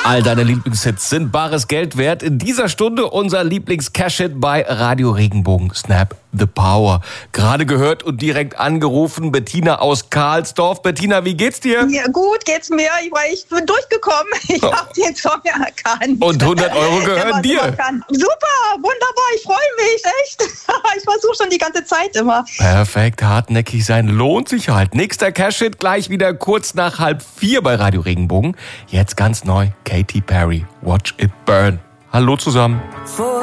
All deine Lieblingshits sind bares Geld wert. In dieser Stunde unser Lieblings-Cash-Hit bei Radio Regenbogen. Snap the Power. Gerade gehört und direkt angerufen. Bettina aus Karlsdorf. Bettina, wie geht's dir? Ja, gut geht's mir. Ich bin durchgekommen. Ich habe den Song erkannt. Und 100 € gehören dir. Super, wunderbar. Ich freue mich. Echt. Ich versuche schon die ganze Zeit immer. Perfekt, hartnäckig sein lohnt sich halt. Nächster Cash-Hit gleich wieder kurz nach 3:30 bei Radio Regenbogen. Jetzt ganz neu, Katy Perry, Watch It Burn. Hallo zusammen.